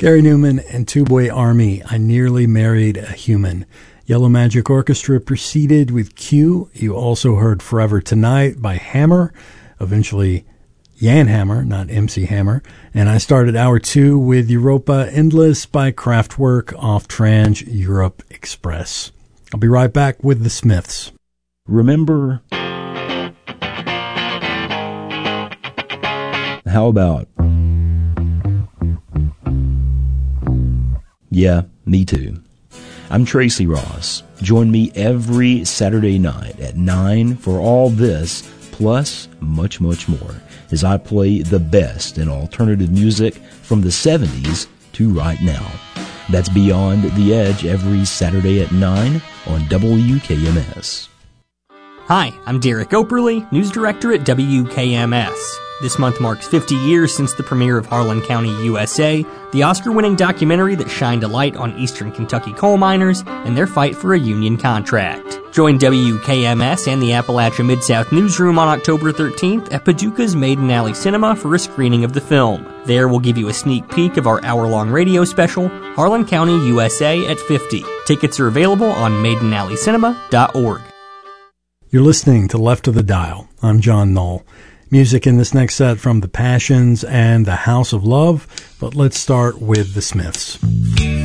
Gary Newman and Two Boy Army, I Nearly Married a Human. Yellow Magic Orchestra preceded with Q. You also heard Forever Tonight by Hammer, eventually Jan Hammer, not MC Hammer. And I started hour 2 with Europa Endless by Kraftwerk off Trans Europe Express. I'll be right back with the Smiths. Remember, how about, yeah, me too. I'm Tracy Ross. Join me every Saturday night at 9 for all this, plus much, much more, as I play the best in alternative music from the 70s to right now. That's Beyond the Edge every Saturday at 9 on WKMS. Hi, I'm Derek Operly, News Director at WKMS. This month marks 50 years since the premiere of Harlan County, USA, the Oscar-winning documentary that shined a light on eastern Kentucky coal miners and their fight for a union contract. Join WKMS and the Appalachia Mid-South Newsroom on October 13th at Paducah's Maiden Alley Cinema for a screening of the film. There we'll give you a sneak peek of our hour-long radio special, Harlan County, USA at 50. Tickets are available on maidenalleycinema.org. You're listening to Left of the Dial. I'm John Knoll. Music in this next set from The Passions and The House of Love, but let's start with The Smiths.